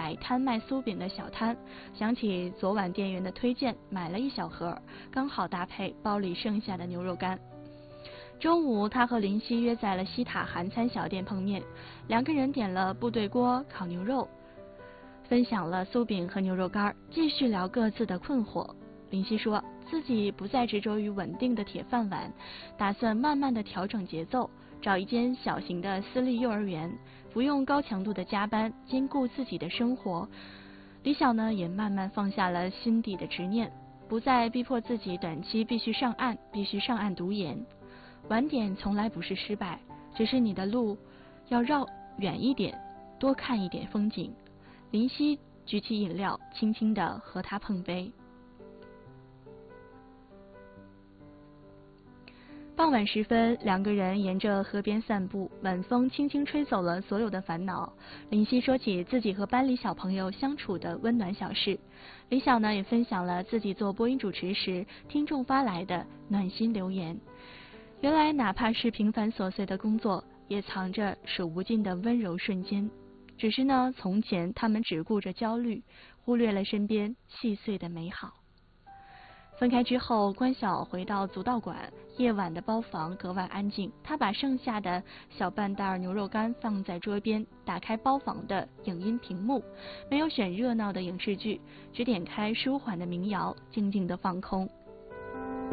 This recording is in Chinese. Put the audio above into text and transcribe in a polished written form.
摆摊卖酥饼的小摊，想起昨晚店员的推荐，买了一小盒，刚好搭配包里剩下的牛肉干。中午，他和林夕约在了西塔韩餐小店碰面，两个人点了部队锅烤牛肉，分享了酥饼和牛肉干，继续聊各自的困惑。林夕说自己不再执着于稳定的铁饭碗，打算慢慢的调整节奏，找一间小型的私立幼儿园，不用高强度的加班，兼顾自己的生活。李晓呢也慢慢放下了心底的执念，不再逼迫自己短期必须上岸读研。晚点从来不是失败，只是你的路要绕远一点，多看一点风景。林夕举起饮料，轻轻地和他碰杯。傍晚时分，两个人沿着河边散步，晚风轻轻吹走了所有的烦恼。林夕说起自己和班里小朋友相处的温暖小事，李晓呢也分享了自己做播音主持时听众发来的暖心留言。原来哪怕是平凡琐碎的工作，也藏着数不尽的温柔瞬间。只是呢，从前他们只顾着焦虑，忽略了身边细碎的美好。分开之后，关晓回到足道馆，夜晚的包房格外安静。他把剩下的小半袋牛肉干放在桌边，打开包房的影音屏幕，没有选热闹的影视剧，只点开舒缓的民谣，静静的放空。